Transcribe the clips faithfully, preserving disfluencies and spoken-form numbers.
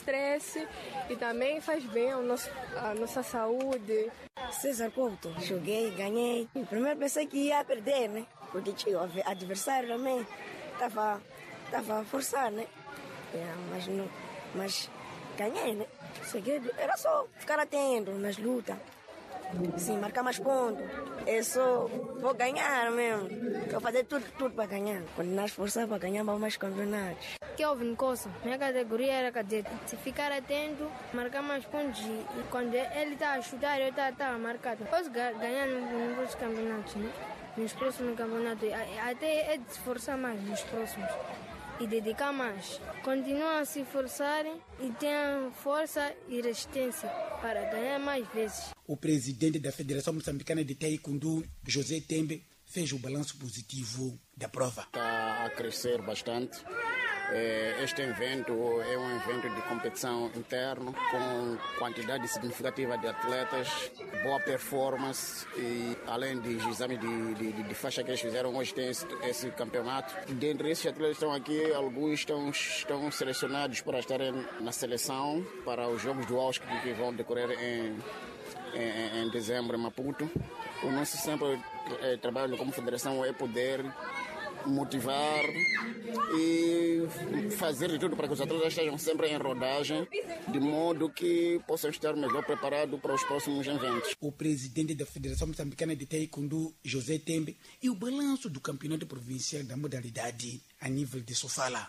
estresse e também faz bem ao nosso, à nossa saúde. César Couto, joguei, ganhei. Primeiro pensei que ia perder, né? Porque tinha o adversário também estava tava a forçar, né? É, mas, não, mas ganhei, né? O segredo era só ficar atento nas lutas. Sim, marcar mais pontos. Eu só vou ganhar mesmo. Vou fazer tudo, tudo para ganhar. Quando nós forçar para ganhar mais campeonatos. Que houve no Coça, minha categoria era cadete. Se ficar atento, marcar mais pontos. E quando ele está a chutar, eu estava tá, tá marcado. Posso ganhar nos outros campeonatos, né? Nos próximos campeonatos. Até é de se esforçar mais nos próximos. E dedicar mais. Continuam a se esforçarem e tenham força e resistência para ganhar mais vezes. O presidente da Federação Moçambicana de Taekwondo, José Tembe, fez o balanço positivo da prova. Está a crescer bastante. Este evento é um evento de competição interno com quantidade significativa de atletas, boa performance e além dos exames de, de, de faixa que eles fizeram, hoje tem esse, esse campeonato. Dentre esses atletas que estão aqui, alguns estão, estão selecionados para estarem na seleção para os Jogos do Ausque que vão decorrer em, em, em dezembro em Maputo. O nosso sempre é, trabalho como federação é poder motivar e fazer de tudo para que os atletas estejam sempre em rodagem, de modo que possam estar melhor preparados para os próximos eventos. O presidente da Federação Moçambicana de Taekwondo, José Tembe, e o balanço do campeonato provincial da modalidade a nível de Sofala.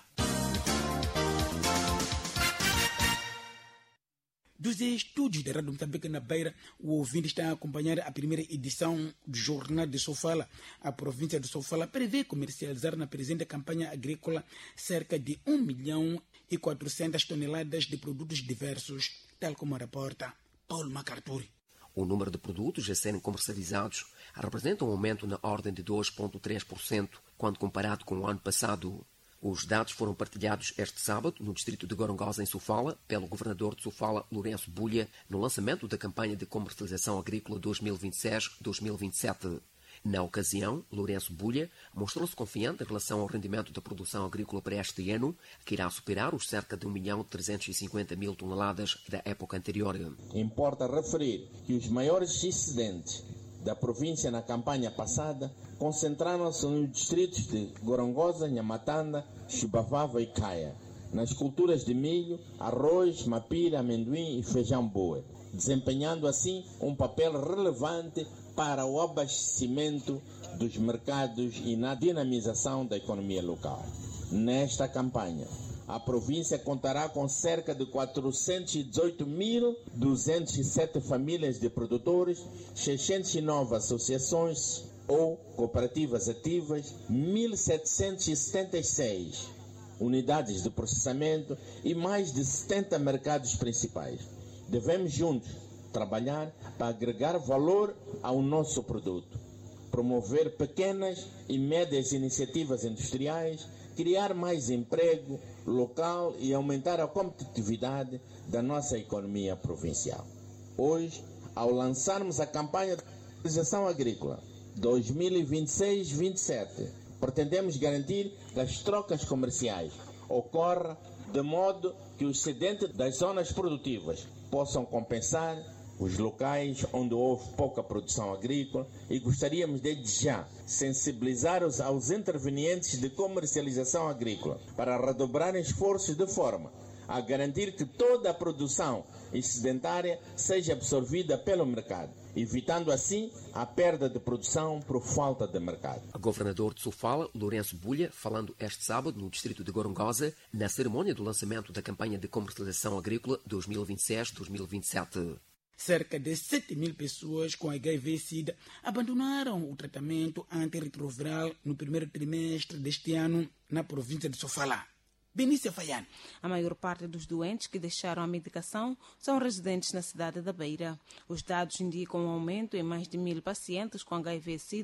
Dos estúdios da Rádio Moçambique na Beira, o ouvinte está a acompanhar a primeira edição do Jornal de Sofala. A província de Sofala prevê comercializar na presente campanha agrícola cerca de um milhão e quatrocentas toneladas de produtos diversos, tal como reporta Paulo Macarturi. O número de produtos a serem comercializados representa um aumento na ordem de dois vírgula três por cento quando comparado com o ano passado. Os dados foram partilhados este sábado no distrito de Gorongosa, em Sofala, pelo governador de Sofala, Lourenço Bulha, no lançamento da campanha de comercialização agrícola dois mil e vinte e seis dois mil e vinte e sete. Na ocasião, Lourenço Bulha mostrou-se confiante em relação ao rendimento da produção agrícola para este ano, que irá superar os cerca de um milhão trezentos e cinquenta mil toneladas da época anterior. Importa referir que os maiores excedentes da província na campanha passada concentraram-se nos distritos de Gorongosa, Nhamatanda, Chibavava e Caia, nas culturas de milho, arroz, mapira, amendoim e feijão boa, desempenhando assim um papel relevante para o abastecimento dos mercados e na dinamização da economia local. Nesta campanha, a província contará com cerca de quatrocentos e dezoito mil duzentos e sete famílias de produtores, seiscentas e nove associações ou cooperativas ativas, mil setecentos e setenta e seis unidades de processamento e mais de setenta mercados principais. Devemos juntos trabalhar para agregar valor ao nosso produto, promover pequenas e médias iniciativas industriais, criar mais emprego local e aumentar a competitividade da nossa economia provincial. Hoje, ao lançarmos a campanha de comercialização agrícola dois mil e vinte e seis vinte e sete, pretendemos garantir que as trocas comerciais ocorram de modo que os excedentes das zonas produtivas possam compensar os locais onde houve pouca produção agrícola e gostaríamos desde já sensibilizar os, aos intervenientes de comercialização agrícola para redobrarem esforços de forma a garantir que toda a produção excedentária seja absorvida pelo mercado, evitando assim a perda de produção por falta de mercado. O governador de Sofala, Lourenço Bulha, falando este sábado no distrito de Gorongosa, na cerimônia do lançamento da campanha de comercialização agrícola dois mil e vinte e seis dois mil e vinte e sete. Cerca de sete mil pessoas com H I V-Sida abandonaram o tratamento antirretroviral no primeiro trimestre deste ano na província de Sofala. Benícia Faiane. A maior parte dos doentes que deixaram a medicação são residentes na cidade da Beira. Os dados indicam um aumento em mais de mil pacientes com H I V-Sida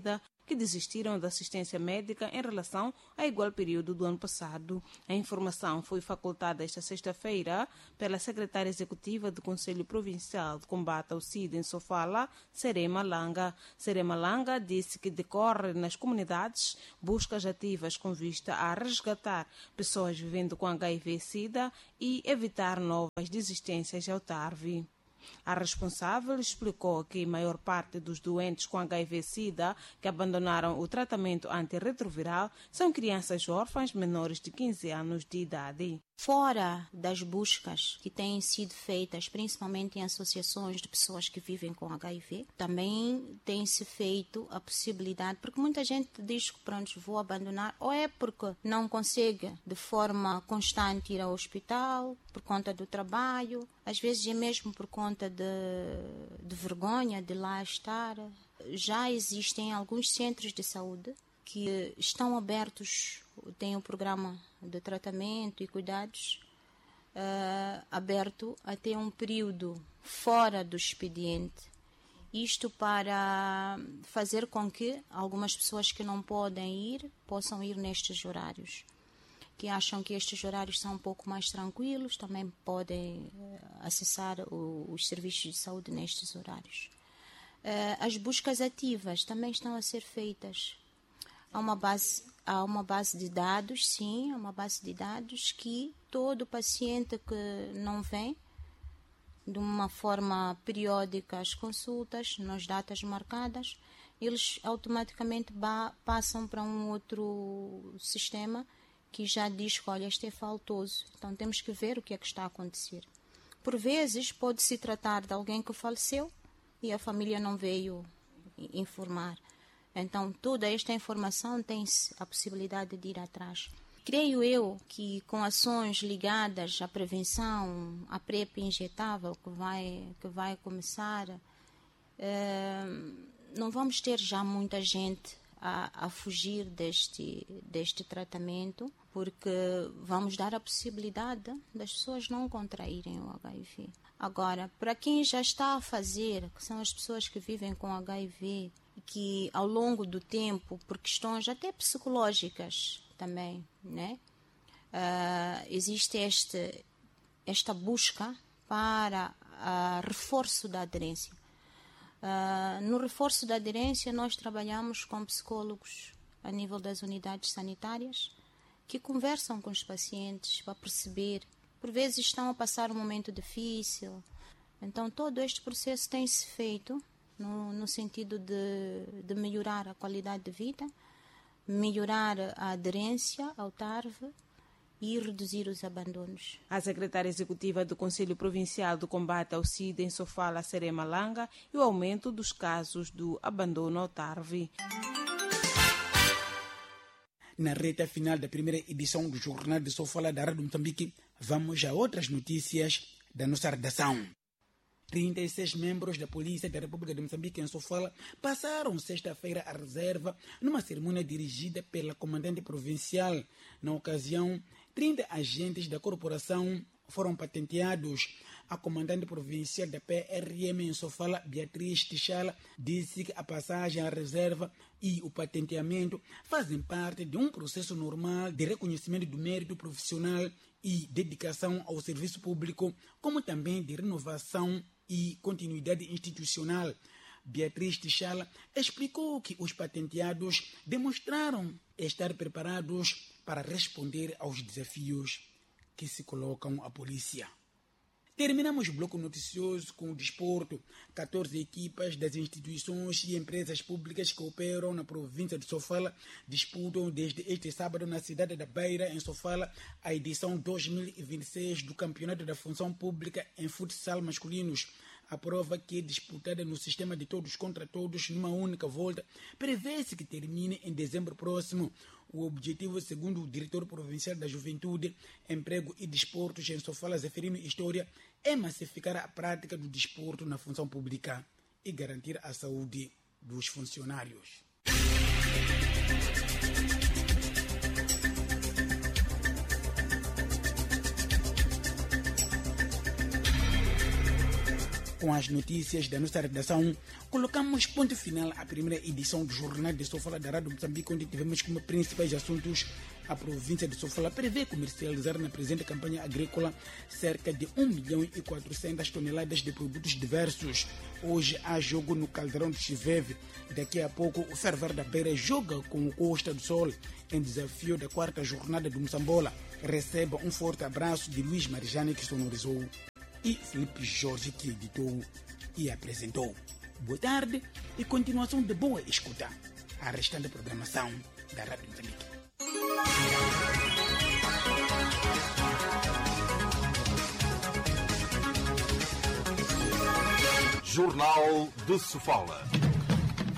que desistiram da assistência médica em relação ao igual período do ano passado. A informação foi facultada esta sexta-feira pela secretária executiva do Conselho Provincial de Combate ao SIDA em Sofala, Serema Langa. Serema Langa disse que decorre nas comunidades buscas ativas com vista a resgatar pessoas vivendo com H I V-Sida e evitar novas desistências ao T A R V. A responsável explicou que a maior parte dos doentes com H I V-Sida que abandonaram o tratamento antirretroviral são crianças órfãs menores de quinze anos de idade. Fora das buscas que têm sido feitas, principalmente em associações de pessoas que vivem com H I V, também tem-se feito a possibilidade, porque muita gente diz que pronto, vou abandonar, ou é porque não consegue de forma constante ir ao hospital, por conta do trabalho, às vezes é mesmo por conta de, de vergonha de lá estar. Já existem alguns centros de saúde que estão abertos, tem o programa de tratamento e cuidados uh, aberto até um período fora do expediente. Isto para fazer com que algumas pessoas que não podem ir, possam ir nestes horários. Que acham que estes horários são um pouco mais tranquilos, também podem uh, acessar o, os serviços de saúde nestes horários. Uh, as buscas ativas também estão a ser feitas. Há uma base, há uma base de dados, sim, há uma base de dados que todo paciente que não vem de uma forma periódica às consultas, nas datas marcadas, eles automaticamente ba- passam para um outro sistema que já diz que, olha, este é faltoso. Então temos que ver o que é que está a acontecer. Por vezes pode-se tratar de alguém que faleceu e a família não veio informar. Então, toda esta informação tem-se a possibilidade de ir atrás. Creio eu que com ações ligadas à prevenção, à PrEP injetável que vai, que vai começar, eh, não vamos ter já muita gente a, a fugir deste, deste tratamento, porque vamos dar a possibilidade das pessoas não contraírem o H I V. Agora, para quem já está a fazer, que são as pessoas que vivem com H I V, que ao longo do tempo, por questões até psicológicas também, né? Uh, existe este, esta busca para uh, reforço da aderência. Uh, no reforço da aderência, nós trabalhamos com psicólogos a nível das unidades sanitárias que conversam com os pacientes para perceber, por vezes estão a passar um momento difícil. Então, todo este processo tem-se feito No, no sentido de, de melhorar a qualidade de vida, melhorar a aderência ao T A R V e reduzir os abandonos. A secretária executiva do Conselho Provincial do Combate ao SIDA em Sofala, Serema Langa, e o aumento dos casos do abandono ao T A R V. Na reta final da primeira edição do Jornal de Sofala da Rádio Moçambique, vamos a outras notícias da nossa redação. trinta e seis membros da Polícia da República de Moçambique em Sofala passaram sexta-feira à reserva numa cerimônia dirigida pela comandante provincial. Na ocasião, trinta agentes da corporação foram patenteados. A comandante provincial da P R M em Sofala, Beatriz Tichala, disse que a passagem à reserva e o patenteamento fazem parte de um processo normal de reconhecimento do mérito profissional e dedicação ao serviço público, como também de renovação e continuidade institucional. Beatriz Tichala explicou que os patenteados demonstraram estar preparados para responder aos desafios que se colocam à polícia. Terminamos o bloco noticioso com o desporto. catorze equipas das instituições e empresas públicas que operam na província de Sofala disputam desde este sábado na cidade da Beira, em Sofala, a edição dois mil e vinte e seis do Campeonato da Função Pública em Futsal Masculinos. A prova, que é disputada no sistema de todos contra todos numa única volta, prevê-se que termine em dezembro próximo. O objetivo, segundo o diretor provincial da Juventude, Emprego e Desportos em Sofala, Zeferino História, é massificar a prática do desporto na função pública e garantir a saúde dos funcionários. Com as notícias da nossa redação, colocamos ponto final à primeira edição do Jornal de Sofala da Rádio Moçambique, onde tivemos como principais assuntos a província de Sofala prevê comercializar na presente campanha agrícola cerca de um milhão e quatrocentas toneladas de produtos diversos. Hoje há jogo no Caldeirão de Chiveve. Daqui a pouco o Ferver da Beira joga com o Costa do Sol em desafio da quarta jornada do Moçambola. Receba um forte abraço de Luís Marijane, que sonorizou, e Felipe Jorge, que editou e apresentou. Boa tarde e continuação de boa escuta. A restante programação da Rádio Moçambique. Jornal de Sofala.